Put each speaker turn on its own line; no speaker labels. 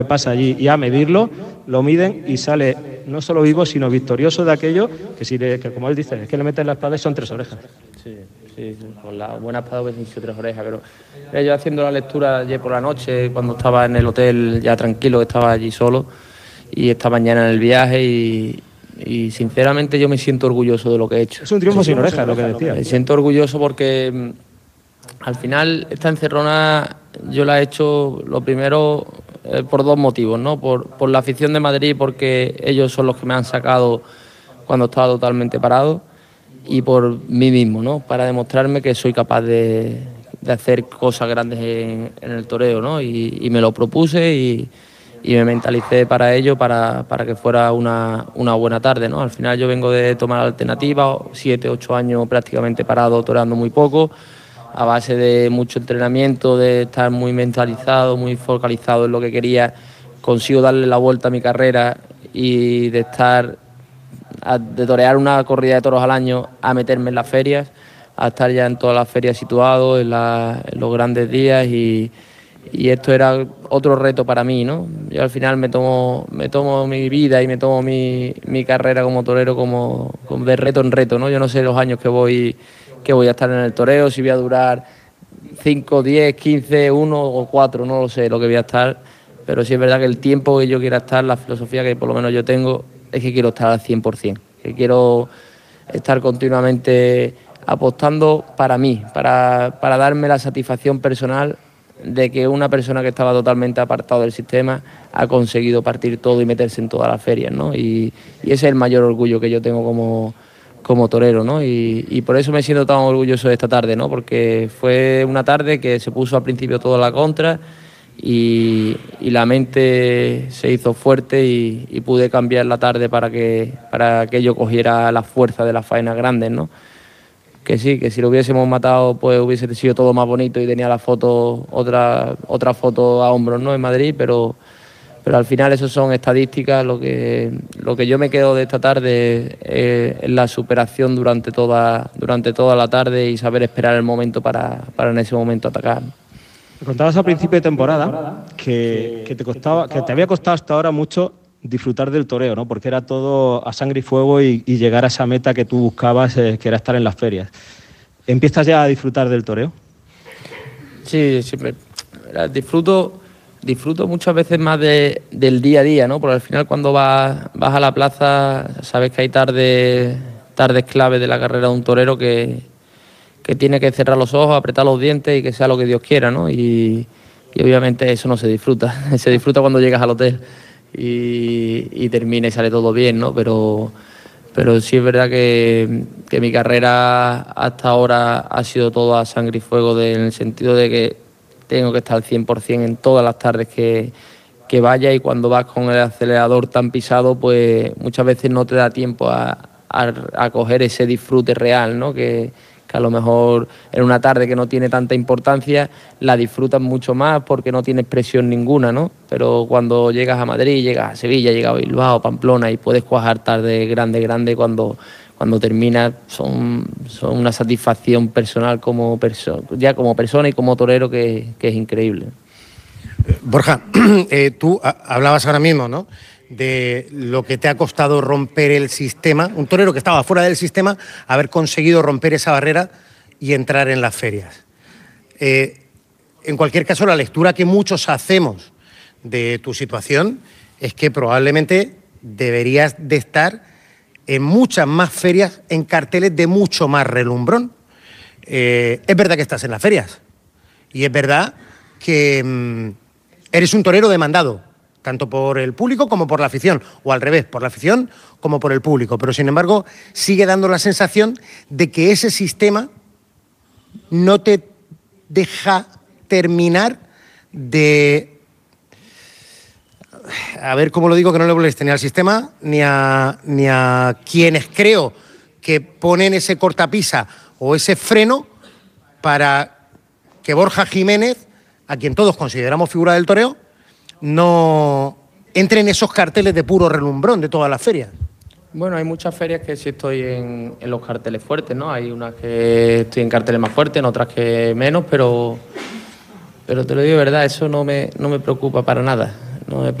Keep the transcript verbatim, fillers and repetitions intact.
pasa allí y a medirlo, lo miden y sale no solo vivo, sino victorioso de aquello que, si le, que como él dice, es que le meten la espada y son tres orejas.
Sí, sí, con la buena espada hubiesen sido tres orejas, pero mira, yo haciendo la lectura ayer por la noche, cuando estaba en el hotel ya tranquilo, estaba allí solo, y esta mañana en el viaje, y, y sinceramente yo me siento orgulloso de lo que he hecho.
Es un triunfo sin orejas, lo que decía.
Me siento orgulloso porque al final esta encerrona yo la he hecho lo primero eh, por dos motivos, ¿no? Por, por la afición de Madrid, porque ellos son los que me han sacado cuando estaba totalmente parado, y por mí mismo, ¿no? Para demostrarme que soy capaz de, de hacer cosas grandes en, en el toreo, ¿no? Y, y me lo propuse y, y me mentalicé para ello, para, para que fuera una, una buena tarde, ¿no? Al final yo vengo de tomar alternativas, siete, ocho años prácticamente parado, toreando muy poco, a base de mucho entrenamiento, de estar muy mentalizado, muy focalizado en lo que quería, consigo darle la vuelta a mi carrera y de estar, a, de torear una corrida de toros al año a meterme en las ferias, a estar ya en todas las ferias situado, en, la, en los grandes días, y, y esto era otro reto para mí, ¿no? Yo al final me tomo, me tomo mi vida y me tomo mi, mi carrera como torero como, como de reto en reto, ¿no? Yo no sé los años que voy que voy a estar en el toreo, si voy a durar cinco, diez, quince, uno o cuatro, no lo sé lo que voy a estar, pero sí es verdad que el tiempo que yo quiera estar, la filosofía que por lo menos yo tengo, es que quiero estar al cien por cien, que quiero estar continuamente apostando para mí, para, para darme la satisfacción personal de que una persona que estaba totalmente apartado del sistema ha conseguido partir todo y meterse en todas las ferias, ¿no? Y, y ese es el mayor orgullo que yo tengo como como torero, ¿no? Y, y por eso me siento tan orgulloso de esta tarde, ¿no? Porque fue una tarde que se puso al principio toda la contra y, y la mente se hizo fuerte y, y pude cambiar la tarde para que, para que yo cogiera la fuerza de las faenas grandes, ¿no? Que sí, que si lo hubiésemos matado pues hubiese sido todo más bonito y tenía la foto, otra, otra foto a hombros, ¿no? En Madrid, pero... pero al final eso son estadísticas. Lo que, lo que yo me quedo de esta tarde es, es la superación durante toda, durante toda la tarde y saber esperar el momento para, para en ese momento atacar.
Me contabas al principio de temporada que, que, te costaba, que te había costado hasta ahora mucho disfrutar del toreo, ¿no? Porque era todo a sangre y fuego y, y llegar a esa meta que tú buscabas, eh, que era estar en las ferias. ¿Empiezas ya a disfrutar del toreo?
Sí, siempre disfruto... Disfruto muchas veces más de, del día a día, ¿no? Porque al final cuando vas, vas a la plaza sabes que hay tardes, tardes clave de la carrera de un torero que, que tiene que cerrar los ojos, apretar los dientes y que sea lo que Dios quiera, ¿no? Y, y obviamente eso no se disfruta, se disfruta cuando llegas al hotel y, y termina y sale todo bien, ¿no? Pero, pero sí es verdad que, que mi carrera hasta ahora ha sido todo a sangre y fuego, de, en el sentido de que tengo que estar al cien por cien en todas las tardes que, que vaya, y cuando vas con el acelerador tan pisado, pues muchas veces no te da tiempo a, a, a coger ese disfrute real, ¿no? Que, que a lo mejor en una tarde que no tiene tanta importancia la disfrutas mucho más porque no tienes presión ninguna, ¿no? Pero cuando llegas a Madrid, llegas a Sevilla, llegas a Bilbao, Pamplona y puedes cuajar tarde grande, grande, cuando... cuando terminas son, son una satisfacción personal como perso ya como persona y como torero que, que es increíble.
Borja, eh, tú hablabas ahora mismo, ¿no?, de lo que te ha costado romper el sistema, un torero que estaba fuera del sistema, haber conseguido romper esa barrera y entrar en las ferias. Eh, en cualquier caso, la lectura que muchos hacemos de tu situación es que probablemente deberías de estar en muchas más ferias, en carteles de mucho más relumbrón. Eh, es verdad que estás en las ferias y es verdad que mmm, eres un torero demandado, tanto por el público como por la afición, o al revés, por la afición como por el público, pero sin embargo sigue dando la sensación de que ese sistema no te deja terminar de... A ver cómo lo digo, que no le moleste ni al sistema ni a, ni a quienes creo que ponen ese cortapisa o ese freno para que Borja Jiménez, a quien todos consideramos figura del toreo, no entre en esos carteles de puro relumbrón de todas las ferias.
Bueno, hay muchas ferias que sí estoy en, en los carteles fuertes, ¿no? Hay unas que estoy en carteles más fuertes, en otras que menos, pero, pero te lo digo de verdad, eso no me, no me preocupa para nada. no he